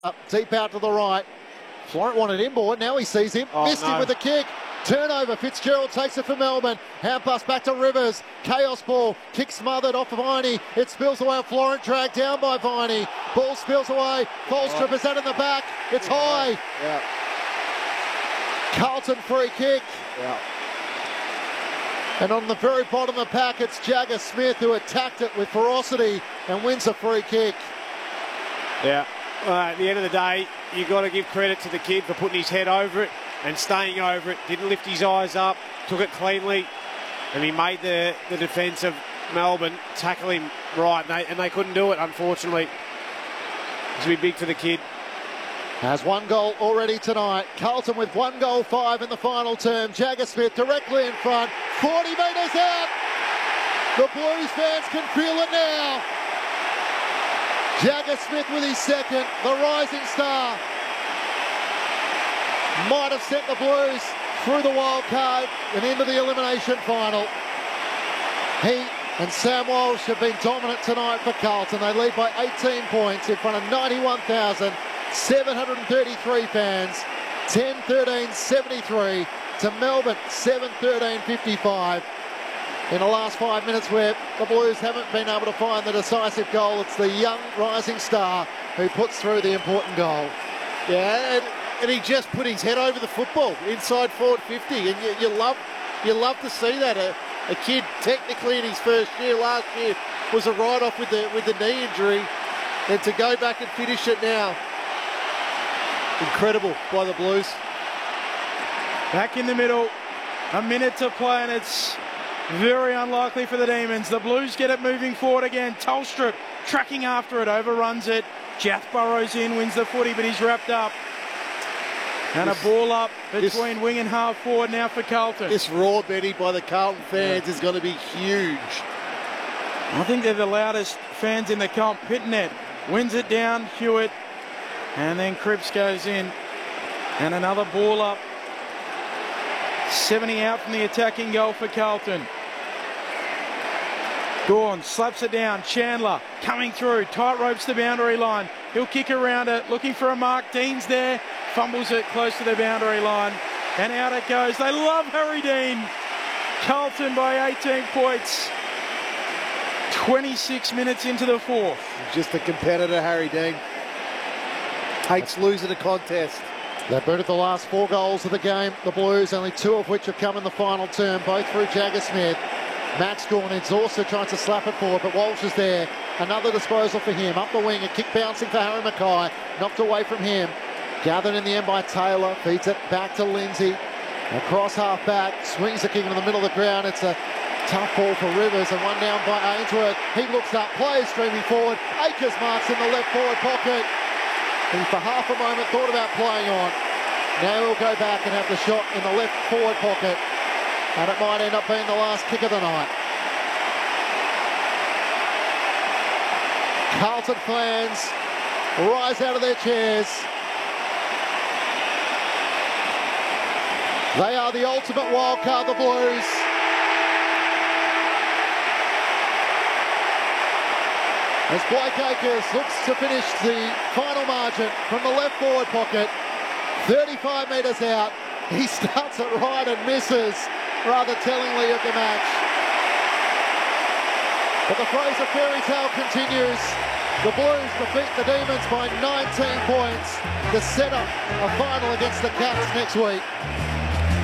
Up deep out to the right. Florent wanted inboard. Now he sees him. Missed him with a kick. Turnover. Fitzgerald takes it for Melbourne. Hand pass back to Rivers. Chaos ball. Kick smothered off of Viney. It spills away. Florent dragged down by Viney. Ball spills away. Folstrup is out in the back. It's high. Yeah. Carlton free kick. Yeah. And on the very bottom of the pack, it's Jagger Smith who attacked it with ferocity and wins a free kick. Yeah. At the end of the day, you've got to give credit to the kid for putting his head over it and staying over it. Didn't lift his eyes up, took it cleanly, and he made the defence of Melbourne tackle him right, and they couldn't do it, unfortunately. It's going to be big for the kid. Has one goal already tonight. Carlton with 1 goal 5 in the final term. Jagger Smith directly in front. 40 metres out. The Blues fans can feel it now. Jagger Smith with his second. The rising star. Might have sent the Blues through the wild card and into the elimination final. He and Sam Walsh have been dominant tonight for Carlton. They lead by 18 points in front of 91,733 fans. 10-13-73 to Melbourne 7-13-55. In the last 5 minutes where the Blues haven't been able to find the decisive goal, it's the young rising star who puts through the important goal. Yeah, and he just put his head over the football inside forward 50, and you love to see that. A kid technically in his first year, last year, was a write-off with the knee injury, and to go back and finish it now, incredible by the Blues. Back in the middle, a minute to play, and it's very unlikely for the Demons. The Blues get it moving forward again. Tolstrup tracking after it, overruns it. Jath burrows in, wins the footy, but he's wrapped up. And a ball up between wing and half forward now for Carlton. This roar, Benny, by the Carlton fans is going to be huge. I think they're the loudest fans in the comp. Pitnet wins it down, Hewitt, and then Cripps goes in. And another ball up. 70 out from the attacking goal for Carlton. Gawn slaps it down. Chandler coming through. Tight ropes the boundary line. He'll kick around it. Looking for a mark. Dean's there. Fumbles it close to the boundary line. And out it goes. They love Harry Dean. Carlton by 18 points. 26 minutes into the fourth. Just a competitor, Harry Dean. Hates losing a contest. They've booted the last 4 goals of the game, the Blues, only 2 of which have come in the final term, both through Jagger Smith. Max Gawn is also trying to slap it forward, but Walsh is there. Another disposal for him. Up the wing, a kick bouncing for Harry Mackay. Knocked away from him. Gathered in the end by Taylor. Feeds it back to Lindsay. Across half back. Swings the kick into the middle of the ground. It's a tough ball for Rivers, and one down by Ainsworth. He looks up, players streaming forward. Akers marks in the left forward pocket. He for half a moment thought about playing on. Now he'll go back and have the shot in the left forward pocket. And it might end up being the last kick of the night. Carlton fans rise out of their chairs. They are the ultimate wildcard, the Blues. As Blake Acres looks to finish the final margin from the left forward pocket, 35 metres out. He starts it right and misses, rather tellingly of the match. But the Fraser fairy tale continues. The Blues defeat the Demons by 19 points to set up a final against the Cats next week.